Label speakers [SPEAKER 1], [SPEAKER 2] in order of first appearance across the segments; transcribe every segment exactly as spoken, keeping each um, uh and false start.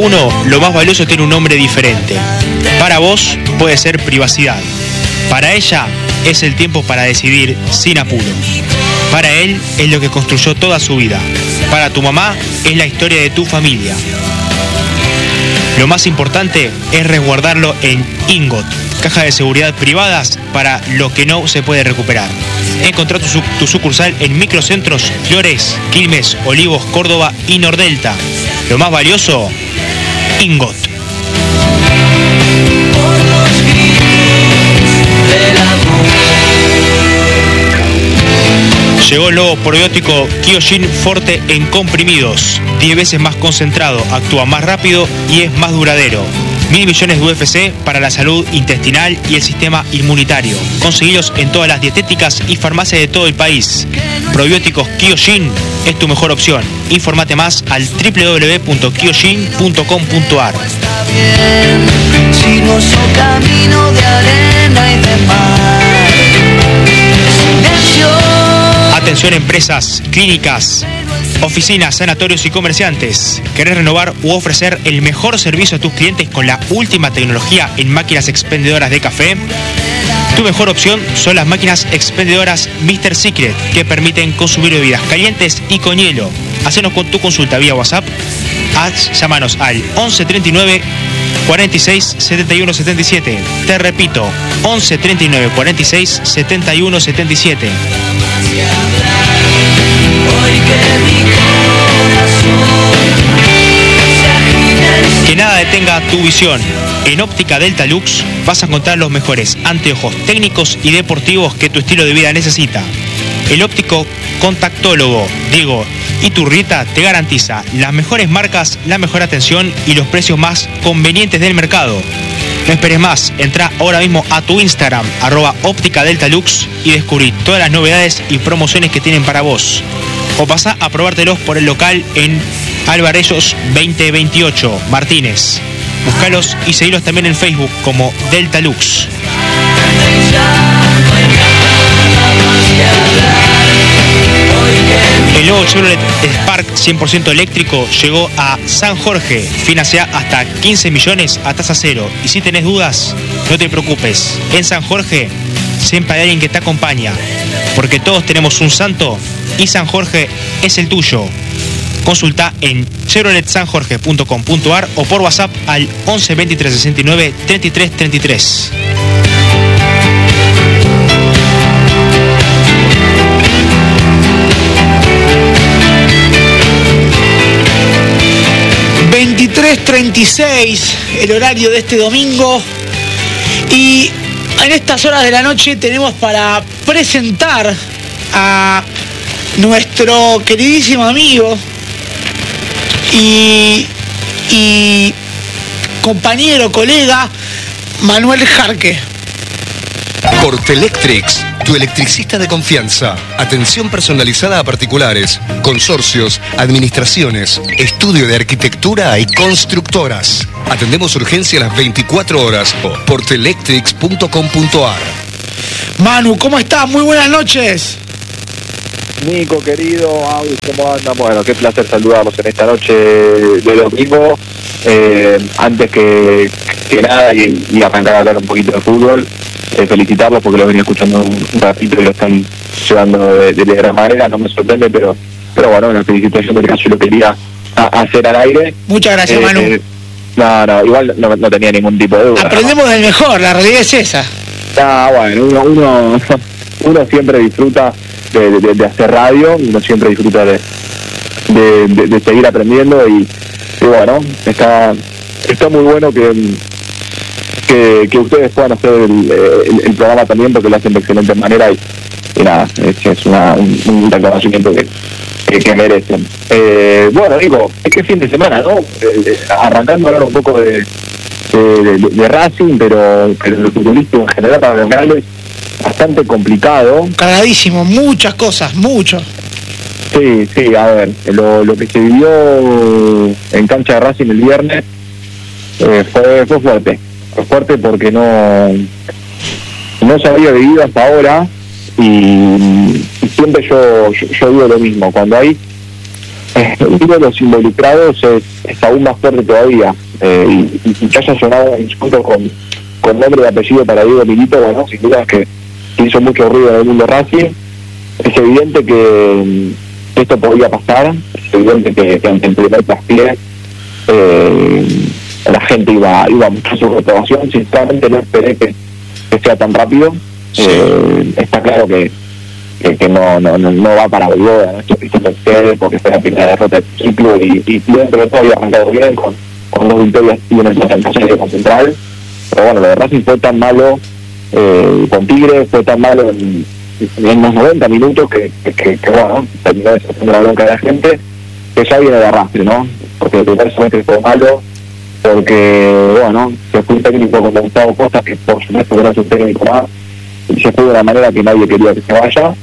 [SPEAKER 1] uno, lo más valioso tiene un nombre diferente. Para vos puede ser privacidad. Para ella es el tiempo para decidir sin apuro. Para él es lo que construyó toda su vida. Para tu mamá es la historia de tu familia. Lo más importante es resguardarlo en Ingot, caja de seguridad privadas para lo que no se puede recuperar. Encontrá tu, tu sucursal en Microcentros Flores, Quilmes, Olivos, Córdoba y Nordelta. Lo más valioso, Ingot. Llegó el nuevo probiótico Kyojin Forte en comprimidos. diez veces más concentrado, actúa más rápido y es más duradero. Mil millones de U F C para la salud intestinal y el sistema inmunitario. Conseguilos en todas las dietéticas y farmacias de todo el país. Probióticos Kyojin es tu mejor opción. Infórmate más al doble u doble u doble u punto kyojin punto com punto a r. Sinuoso camino de arena y de mar. Atención empresas, clínicas, oficinas, sanatorios y comerciantes. ¿Querés renovar u ofrecer el mejor servicio a tus clientes con la última tecnología en máquinas expendedoras de café? Tu mejor opción son las máquinas expendedoras míster Secret, que permiten consumir bebidas calientes y con hielo. Hacenos con tu consulta vía WhatsApp. Haz, llámanos al once treinta y nueve cuarenta y seis setenta y uno setenta y siete. Te repito, once treinta y nueve cuarenta y seis setenta y uno setenta y siete. Que nada detenga tu visión. En Óptica Delta Lux vas a encontrar los mejores anteojos técnicos y deportivos que tu estilo de vida necesita. El óptico contactólogo Diego Iturrieta te garantiza las mejores marcas, la mejor atención y los precios más convenientes del mercado. No esperes más, entra ahora mismo a tu Instagram, arroba Óptica Delta Lux, y descubrí todas las novedades y promociones que tienen para vos. O pasá a probártelos por el local en Alvarellos veinte veintiocho, Martínez. Búscalos y seguilos también en Facebook como Delta Lux. El nuevo Chevrolet Spark cien por ciento eléctrico llegó a San Jorge. Financia hasta quince millones a tasa cero. Y si tenés dudas, no te preocupes. En San Jorge siempre hay alguien que te acompaña. Porque todos tenemos un santo y San Jorge es el tuyo. Consulta en chevrolet san jorge punto com punto a r o por WhatsApp al once veintitrés sesenta y nueve treinta y tres treinta y tres.
[SPEAKER 2] veintitrés treinta y seis, el horario de este domingo, y en estas horas de la noche tenemos para presentar a nuestro queridísimo amigo y, y compañero, colega, Manuel Jarque.
[SPEAKER 3] Portelectrics, tu electricista de confianza. Atención personalizada a particulares, consorcios, administraciones, estudio de arquitectura y constructoras. Atendemos urgencia a las veinticuatro horas. portelectrics punto com punto a r.
[SPEAKER 2] Manu, ¿cómo estás? Muy buenas noches.
[SPEAKER 4] Nico, querido, Audi, ¿cómo andan? Bueno, qué placer saludarlos en esta noche de domingo. Eh, antes que, que nada, y, y arrancar a hablar un poquito de fútbol, eh, felicitarlos porque lo venía escuchando un, un ratito y lo están llevando de, de, de gran manera. No me sorprende, pero pero bueno, una felicitación del caso yo lo quería a, hacer al aire.
[SPEAKER 2] Muchas gracias, eh, Manu.
[SPEAKER 4] Eh, no, no, igual no, no tenía ningún tipo de duda.
[SPEAKER 2] Aprendemos, ¿no?, del mejor, la realidad es esa.
[SPEAKER 4] Ah, bueno, uno, uno, uno siempre disfruta de, de, de hacer radio, uno siempre disfruta de, de, de, de seguir aprendiendo y, y bueno, está está muy bueno que que, que ustedes puedan hacer el, el, el programa también, porque lo hacen de excelente manera y, y nada, es, es una, un, un reconocimiento que, que, que merecen. Eh, bueno, digo, es que fin de semana, ¿no? Eh, arrancando a hablar un poco de de, de, de Racing, pero, pero el futbolista en general para los grandes bastante complicado.
[SPEAKER 2] Cargadísimo, muchas cosas, mucho.
[SPEAKER 4] Sí, sí, a ver, lo, lo que se vivió en cancha de Racing el viernes eh, fue, fue fuerte. Fue fuerte porque no, no se había vivido hasta ahora y, y siempre yo, yo, yo digo lo mismo, cuando hay eh, el de los involucrados es, es aún más fuerte todavía, eh, y, y que haya sonado insultos con, con nombre y apellido para Diego Milito, bueno, sin duda es que hizo mucho ruido en el mundo Racing. Es evidente que, que esto podía pasar, es evidente que, que ante el primer traspié eh, la gente iba, iba a mostrar su reprobación. Sinceramente no esperé que, que sea tan rápido. Sí. Eh, está claro que, que, que no, no, no, no va para Voivoda, ¿no? Esto hizo pensé porque fue la primera derrota del ciclo y, y dentro de todo había arrancado bien con, con dos victorias y una presentación con Central. Pero bueno, lo de Racing fue tan malo eh, con Tigre, fue tan malo en, en los noventa minutos que, que, que, que bueno, terminó deshaciendo la bronca de la gente, que ya viene de arrastre, ¿no? Porque el primer semestre fue malo, porque, bueno, se fue un técnico como Gustavo Costa, que por supuesto era su técnico más, y se fue de una manera que nadie quería que se vaya,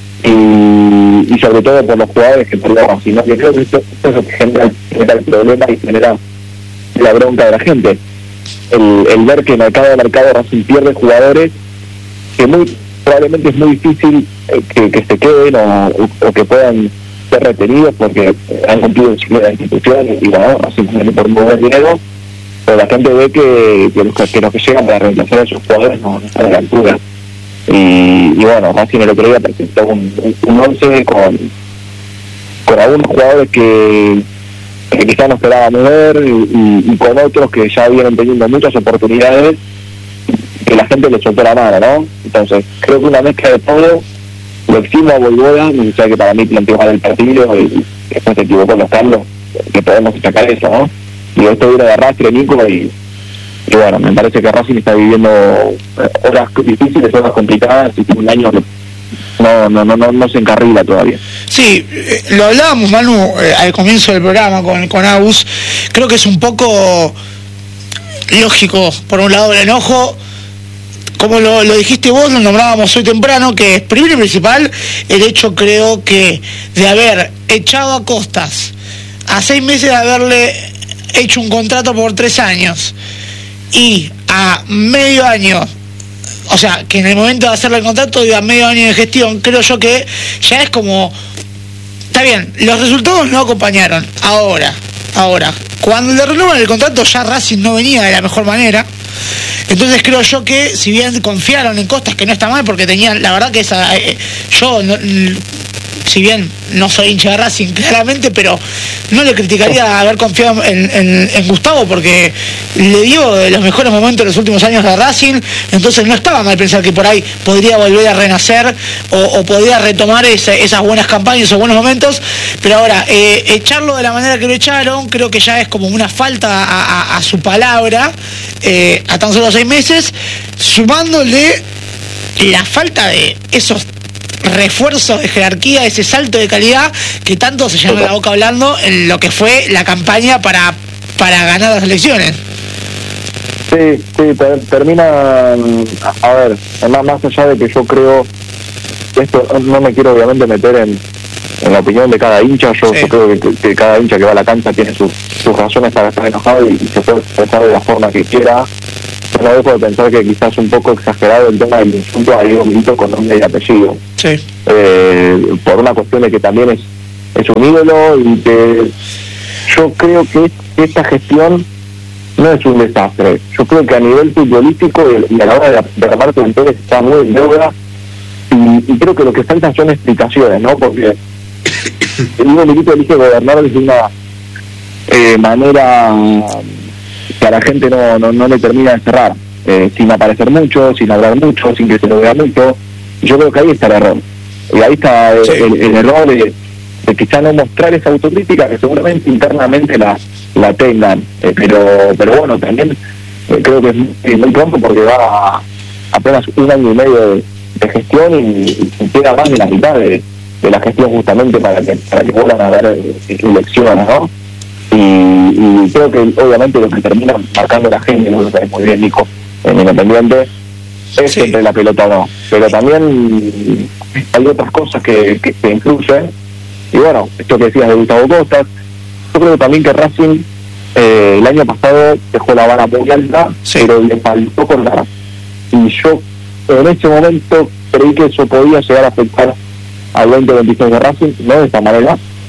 [SPEAKER 4] y, y sobre todo por los jugadores que perdió Racing, ¿no? Yo creo que esto, esto es lo que genera, genera el problema y genera la bronca de la gente. El, el ver que mercado a mercado Racing pierde jugadores que muy probablemente es muy difícil eh, que, que se queden o, o, o que puedan ser retenidos porque han cumplido el ciclo de la institución y, y bueno, Racing tiene por muy buen dinero, pero la gente ve que, que, los, que los que llegan para reemplazar a esos jugadores no, no están a la altura. Y, y bueno, Racing el otro día presentó un, un once con, con algunos jugadores que que quizás no esperábamos ver y, y, y con otros que ya vienen teniendo muchas oportunidades que la gente le soltó la mano, ¿no? Entonces creo que una mezcla de todo lo eximo a Voivoda, no sé, que para mí planteó mal el partido y después se equivocó en los cambios, que podemos sacar eso, ¿no? Y esto viene de arrastre, Nico, y, y bueno, me parece que Racing está viviendo horas difíciles, horas complicadas y tiene un año que no, no, no, no, no se encarrila todavía.
[SPEAKER 2] Sí, eh, lo hablábamos, Manu, eh, al comienzo del programa con, con Agus. Creo que es un poco lógico, por un lado, el enojo, como lo, lo dijiste vos, lo nombrábamos hoy temprano, que es primero y principal el hecho, creo que, de haber echado a Costas a seis meses de haberle hecho un contrato por tres años y a medio año, o sea, que en el momento de hacerle el contrato y a medio año de gestión, creo yo que ya es como, está bien, los resultados no acompañaron, ahora, ahora, cuando le renovan el contrato ya Racing no venía de la mejor manera. Entonces creo yo que si bien confiaron en Costas, que no está mal porque tenían, la verdad que esa, eh, yo no, si bien no soy hincha de Racing claramente, pero no le criticaría haber confiado en, en, en Gustavo porque le dio de los mejores momentos de los últimos años de Racing, entonces no estaba mal pensar que por ahí podría volver a renacer o, o podría retomar esa, esas buenas campañas, esos buenos momentos, pero ahora eh, echarlo de la manera que lo echaron creo que ya es como una falta a, a, a su palabra, eh, a tan solo seis meses, sumándole la falta de esos refuerzos de jerarquía, ese salto de calidad que tanto se llenó la boca hablando en lo que fue la campaña para para ganar las elecciones.
[SPEAKER 4] Sí, sí, ter, termina, a, a ver, más, más allá de que yo creo, esto no me quiero obviamente meter en, en la opinión de cada hincha, yo, sí. yo creo que, que cada hincha que va a la cancha tiene sus, sus razones para estar enojado y, y se puede expresar de la forma que quiera. No dejo de pensar que quizás un poco exagerado el tema del insulto a Diego Milito con nombre y apellido.
[SPEAKER 2] Sí.
[SPEAKER 4] Eh, por una cuestión de que también es, es un ídolo y que yo creo que esta gestión no es un desastre. Yo creo que a nivel futbolístico y, y a la hora de derramar planteles está muy en deuda y, y creo que lo que faltan son explicaciones, ¿no? Porque el Diego Milito elige gobernar de una eh, manera que a la gente no, no, no le termina de cerrar, eh, sin aparecer mucho, sin hablar mucho, sin que se lo vea mucho. Yo creo que ahí está el error. Y ahí está el, sí. el, el error de, de quizá no mostrar esa autocrítica que seguramente internamente la, la tengan. Eh, pero pero bueno, también eh, creo que es, es muy pronto porque va a, apenas un año y medio de, de gestión y, y queda más de la mitad de, de la gestión justamente para que, para que vuelvan a dar elecciones, ¿no? Y, y creo que obviamente lo que termina marcando la gente, lo que es muy bien Nico, en Independiente, es sí. siempre la pelota no, pero también hay otras cosas que, que, que influyen, y bueno, esto que decías de Gustavo Costas, yo creo también que Racing eh, el año pasado dejó la vara muy alta, sí. pero le faltó cortar, y yo en ese momento creí que eso podía llegar a afectar al veinte veintiséis de Racing, no de esta manera,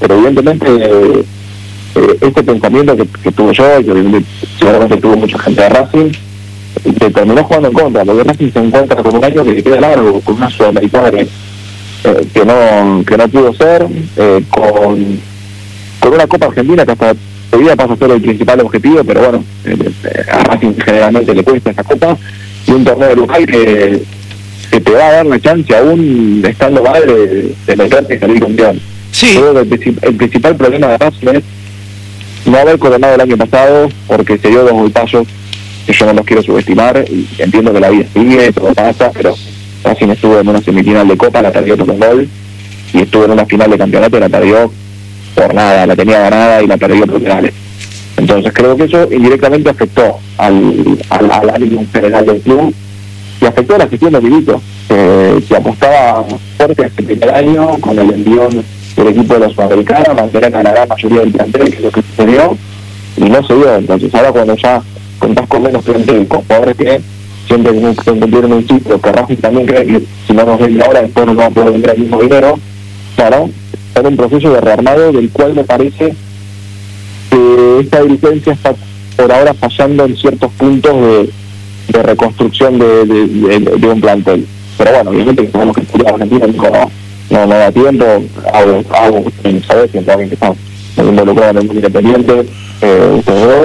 [SPEAKER 4] pero evidentemente eh, eh, este pensamiento que, que tuve yo, y que obviamente seguramente tuvo mucha gente de Racing, que terminó jugando en contra, porque Racing se encuentra con un año que le queda largo, con una sudamericana que, eh, que no que no pudo ser, eh, con, con una Copa Argentina que hasta todavía pasa a ser el principal objetivo, pero bueno, eh, a Racing generalmente le cuesta esa Copa, y un torneo local que, que te va a dar la chance, aún estando mal, de, de meterte y salir campeón.
[SPEAKER 2] Sí.
[SPEAKER 4] Creo que el, el principal problema de Racing es no haber coronado el año pasado, porque se dio dos golpazos que yo no los quiero subestimar, y entiendo que la vida sigue, todo pasa, pero Racing estuvo en una semifinal de Copa, la perdió por un gol, y estuvo en una final de campeonato y la perdió por nada, la tenía ganada y la perdió por penales. Entonces creo que eso indirectamente afectó al, al, al ánimo general del club y afectó a la gestión de Milito, eh, que apostaba fuerte este primer año con el envión del equipo de los sudamericanos, mantener a la gran mayoría del plantel, que es lo que sucedió, y no se dio. Entonces ahora cuando ya contás con menos plantel, con jugadores que siempre se cumplieron un ciclo, que Racing también cree que si no nos vende ahora, después no vamos a poder vender el mismo dinero, claro, está en un proceso de rearmado del cual me parece que esta dirigencia está por ahora fallando en ciertos puntos de, de reconstrucción de, de, de, de un plantel. Pero bueno, obviamente que tenemos que estudiar a Argentina, dijo, no, no, no da tiempo, hago, hago, ¿sabes? Siempre alguien que está muy involucrado en el mundo independiente, eh, ustedes dos.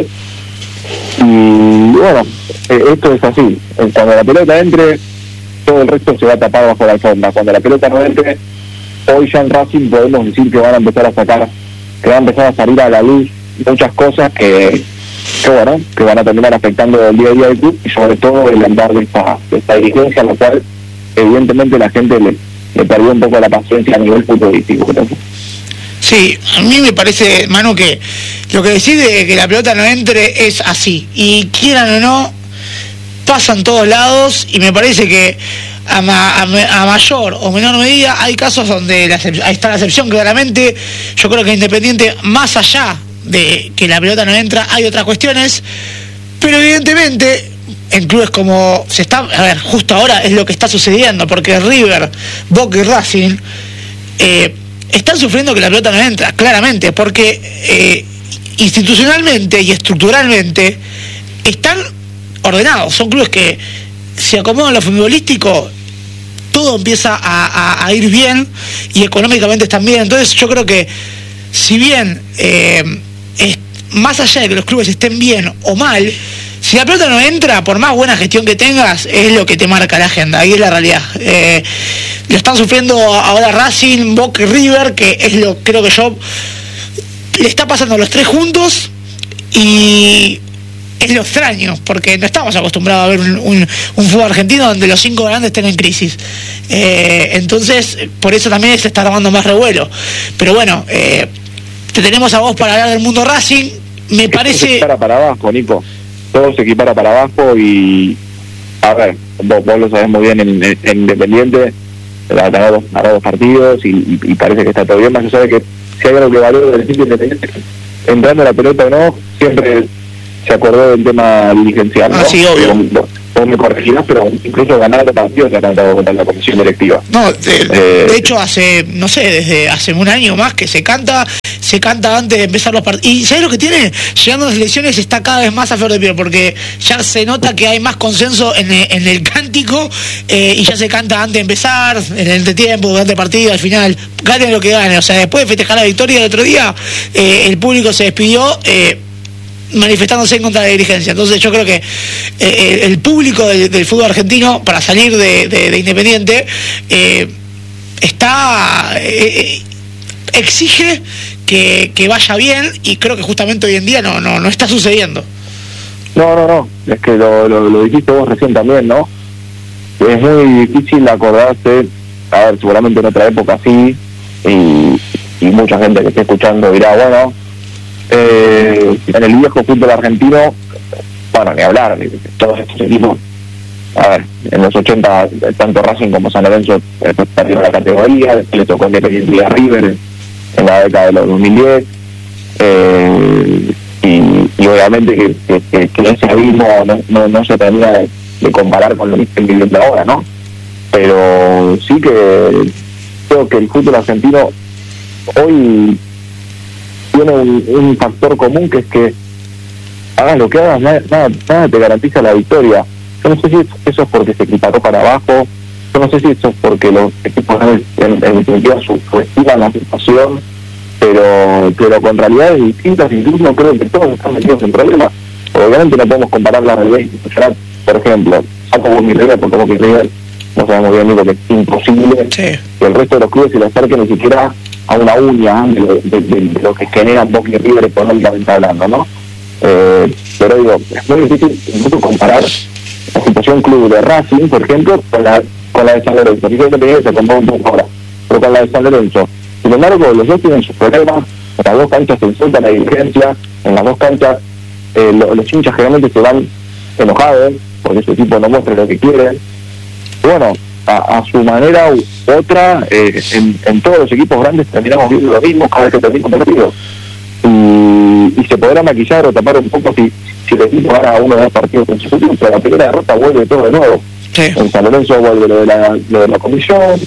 [SPEAKER 4] Y bueno, eh, esto es así. Cuando la pelota entre, todo el resto se va a tapar bajo la alfombra. Cuando la pelota no entre, hoy ya en Racing podemos decir que van a empezar a sacar, que van a empezar a salir a la luz muchas cosas que, que bueno, que van a terminar afectando el día a día del club, y sobre todo el andar de esta, de esta dirigencia, a lo cual evidentemente la gente le, le perdió un poco la paciencia a nivel futbolístico. ¿No?
[SPEAKER 2] Sí, a mí me parece, Manu, que lo que decís de que la pelota no entre es así, y quieran o no, pasa en todos lados, y me parece que a, ma, a, a mayor o menor medida hay casos donde la, ahí está la excepción claramente. Yo creo que Independiente, más allá de que la pelota no entra, hay otras cuestiones, pero evidentemente en clubes como se está, a ver, justo ahora es lo que está sucediendo, porque River, Boca y Racing eh, están sufriendo que la pelota no entra, claramente, porque eh, institucionalmente y estructuralmente están ordenados, son clubes que se acomodan lo futbolístico, todo empieza a, a, a ir bien, y económicamente están bien. Entonces yo creo que si bien eh, es, más allá de que los clubes estén bien o mal, si la pelota no entra, por más buena gestión que tengas, es lo que te marca la agenda, ahí es la realidad. Eh, lo están sufriendo ahora Racing, Boca y River, que es lo, creo que yo, le está pasando a los tres juntos, y es lo extraño, porque no estamos acostumbrados a ver un, un, un fútbol argentino donde los cinco grandes estén en crisis. Eh, entonces, por eso también se está armando más revuelo. Pero bueno, eh, te tenemos a vos para hablar del mundo Racing, me parece...
[SPEAKER 4] Se equipara para abajo, Nico. Todo se equipara para abajo y... A ver, vos, vos lo sabés muy bien, en, en, en Independiente ha ganado dos, dos partidos y, y, y parece que está todo bien. Más allá de que si hay algo que valoro del equipo Independiente, entrando a la pelota o no, siempre se acordó del tema dirigencial, ¿no?
[SPEAKER 2] Ah, sí, obvio.
[SPEAKER 4] Vos, vos me corregirás, pero incluso ganar los partidos se ha cantado contra la comisión directiva.
[SPEAKER 2] No, de,
[SPEAKER 4] eh,
[SPEAKER 2] de hecho hace, no sé, desde hace un año más que se canta, se canta antes de empezar los partidos. Y ¿sabes lo que tiene? Llegando a las elecciones está cada vez más a flor de piel, porque ya se nota que hay más consenso en el, en el cántico, eh, y ya se canta antes de empezar, en el entretiempo, durante el partido, al final, gane lo que gane. O sea, después de festejar la victoria del otro día, eh, el público se despidió, eh, manifestándose en contra de la dirigencia. Entonces yo creo que eh, el público del, del fútbol argentino, para salir de, de, de Independiente, eh, está eh, exige que, que vaya bien, y creo que justamente hoy en día no no no está sucediendo.
[SPEAKER 4] No, no, no, es que lo, lo, lo dijiste vos recién también, ¿no? Es muy difícil acordarse, a ver, seguramente en otra época sí, y, y mucha gente que esté escuchando dirá, bueno, Eh, en el viejo fútbol argentino, bueno, ni hablar, todos estos equipos, a ver, en los ochenta, tanto Racing como San Lorenzo eh, perdieron la categoría, después le tocó Independiente y a River en la década de los dos mil diez, eh, y, y obviamente que, que, que, que ese abismo no, no, no se termina de, de comparar con lo que están viviendo ahora, ¿no? Pero sí que creo que el fútbol argentino hoy tiene un, un factor común, que es que hagas lo que hagas, nada, nada, nada te garantiza la victoria. Yo no sé si eso es porque se equiparó para abajo, yo no sé si eso es porque los equipos en, en, en definitiva subestiman la situación, pero pero con realidades distintas, incluso creo que todos están metidos en problemas. Obviamente no podemos comparar la realidad institucional. Por ejemplo, saco Boca River, porque Boca River no sabemos bien ni lo que es imposible, sí, que el resto de los clubes se le acerque ni siquiera a una uña de lo, de, de, de lo que generan Boca y River económicamente hablando, ¿no? Eh, pero digo, es muy difícil incluso comparar la situación club de Racing, por ejemplo, con la con la de San Lorenzo. Fíjate que se compró un poco ahora, pero con la de San Lorenzo. Sin embargo, los dos tienen sus problemas, en las dos canchas se insulta la dirigencia, en las dos canchas eh, lo, los hinchas generalmente se van enojados, porque su equipo no muestra lo que quieren. Y bueno, a, a su manera u otra, eh, en, en todos los equipos grandes terminamos viendo lo mismo cada vez que termina un partido. Y, y se podrá maquillar o tapar un poco si, si el equipo gana uno o dos partidos consecutivos, pero la primera derrota vuelve todo de nuevo. Sí. En San Lorenzo vuelve lo de la, lo de la comisión,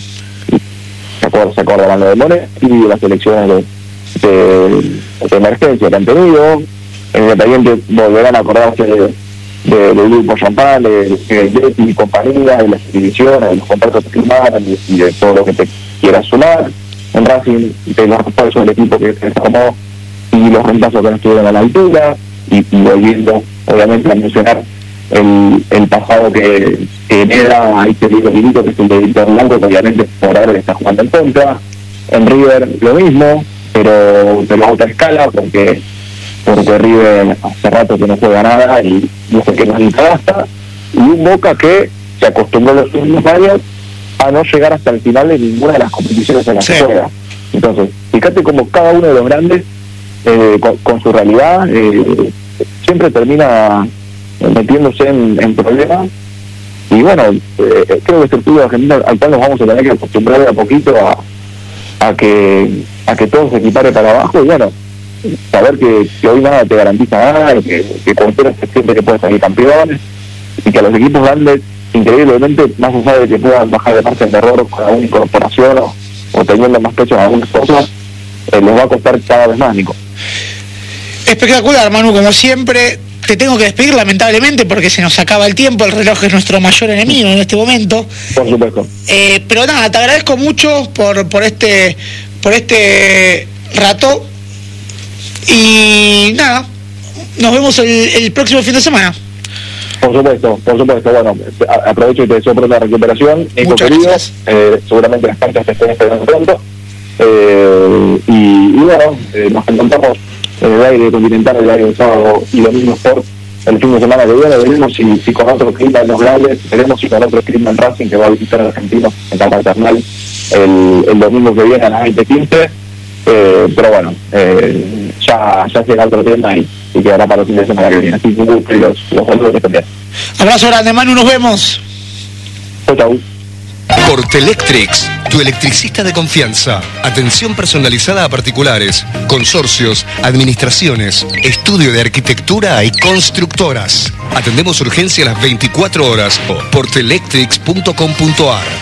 [SPEAKER 4] se acordarán se acordarán lo de Monetti y las elecciones de, de, de emergencia que han tenido. En Independiente volverán a acordarse de, de, del grupo Champán, de, de Getty y compañía, de las divisiones, de los contratos que firmaron y, y de todo lo que te quieras sumar. En Racing, de los refuerzos del equipo que se formó y los reemplazos que no estuvieron a la altura, y, y volviendo obviamente a mencionar el, el pasado que, que genera a este libro finito, que es el de Víctor Blanco, que obviamente por ahora le está jugando en contra. En River lo mismo, pero de la otra escala, porque porque River hace rato que no juega nada y dice que no es basta, y un Boca que se acostumbró los últimos años a no llegar hasta el final de ninguna de las competiciones en las que juega. Entonces, fíjate como cada uno de los grandes, eh, con, con su realidad, eh, siempre termina metiéndose en, en problemas. Y bueno, eh, creo que es el fútbol argentino al cual nos vamos a tener que acostumbrar de a poquito a, a que a que todo se equipare para abajo. Y bueno, saber que, que hoy nada te garantiza nada, y que, que cualquiera se siente que puede salir campeones, y que a los equipos grandes, increíblemente, más allá de que puedan bajar de margen de error con alguna incorporación o, o teniendo más pecho en algunas cosas, eh, les va a costar cada vez más, Nico.
[SPEAKER 2] Espectacular, Manu, como siempre. Te tengo que despedir, lamentablemente, porque se nos acaba el tiempo. El reloj es nuestro mayor enemigo en este momento.
[SPEAKER 4] Por supuesto.
[SPEAKER 2] Eh, pero nada, te agradezco mucho por, por este por este rato. Y nada, nos vemos el, el próximo fin de semana.
[SPEAKER 4] Por supuesto, por supuesto. Bueno, aprovecho y te deseo pronta recuperación, Nico querido. Eh, seguramente las canchas te estén esperando pronto. Eh, y, y bueno, eh, nos encontramos en el aire continental, el aire del sábado y domingo Sport el fin de semana que viene. Veremos si, si con otro clima en los grandes, veremos si con otro clima en Racing, que va a visitar al argentino en la paternal el, el domingo que viene a las veinte quince. Eh, pero bueno, eh, ya, ya será otro tema y, y quedará para el fin de semana que viene. Así que muy los, los saludos que también.
[SPEAKER 2] Abrazo grande, Manu, nos vemos.
[SPEAKER 4] Chau, chau.
[SPEAKER 3] Portelectrics, tu electricista de confianza. Atención personalizada a particulares, consorcios, administraciones, estudio de arquitectura y constructoras. Atendemos urgencia a las veinticuatro horas. portelectrics punto com punto ar